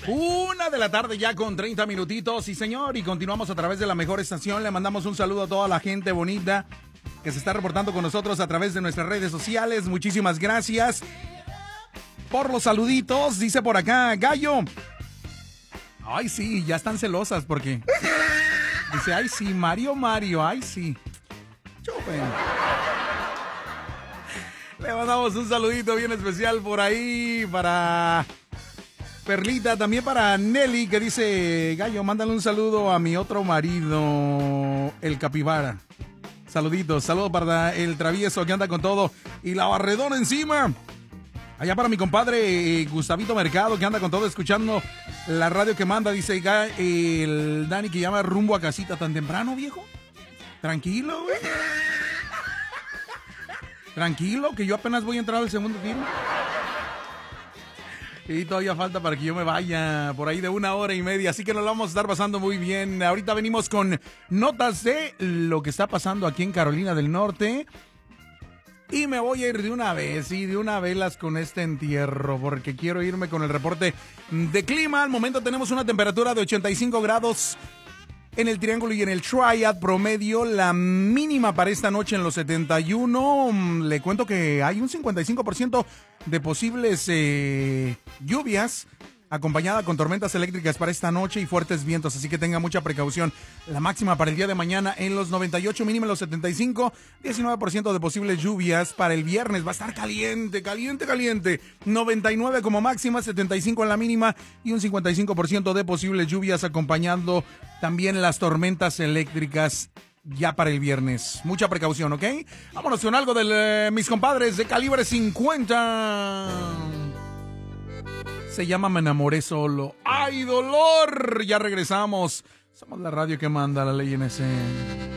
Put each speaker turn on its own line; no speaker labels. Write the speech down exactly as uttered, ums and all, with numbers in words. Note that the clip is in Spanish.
Una de la tarde ya con treinta minutitos, sí señor, y continuamos a través de la mejor estación. Le mandamos un saludo a toda la gente bonita que se está reportando con nosotros a través de nuestras redes sociales. Muchísimas gracias por los saluditos. Dice por acá, Gallo. Ay, sí, ya están celosas porque... Dice, ay, sí, Mario, Mario, ay, sí. Chupen. Le mandamos un saludito bien especial por ahí para Perlita, también para Nelly, que dice, Gallo, mándale un saludo a mi otro marido, el Capibara. Saluditos, saludos para el travieso que anda con todo y la barredona encima. Allá para mi compadre eh, Gustavito Mercado, que anda con todo escuchando la radio que manda. Dice eh, el Dani que llama rumbo a casita. ¿Tan temprano, viejo? Tranquilo, güey. Tranquilo, que yo apenas voy a entrar al segundo tiro. Y todavía falta para que yo me vaya por ahí de una hora y media. Así que nos lo vamos a estar pasando muy bien. Ahorita venimos con notas de lo que está pasando aquí en Carolina del Norte. Y me voy a ir de una vez, y de una velas con este entierro, porque quiero irme con el reporte de clima. Al momento tenemos una temperatura de ochenta y cinco grados en el Triángulo y en el Triad promedio. La mínima para esta noche en los setenta y uno. Le cuento que hay un cincuenta y cinco por ciento de posibles eh, lluvias, acompañada con tormentas eléctricas para esta noche y fuertes vientos, así que tenga mucha precaución. La máxima para el día de mañana en los noventa y ocho, mínima en los setenta y cinco, diecinueve por ciento de posibles lluvias para el viernes. Va a estar caliente, caliente, caliente. noventa y nueve como máxima, setenta y cinco en la mínima y un cincuenta y cinco por ciento de posibles lluvias, acompañando también las tormentas eléctricas ya para el viernes. Mucha precaución, ¿ok? Vámonos con algo de eh, mis compadres de Calibre cincuenta. Se llama Me enamoré solo. ¡Ay, dolor! Ya regresamos. Somos la radio que manda la ley N S.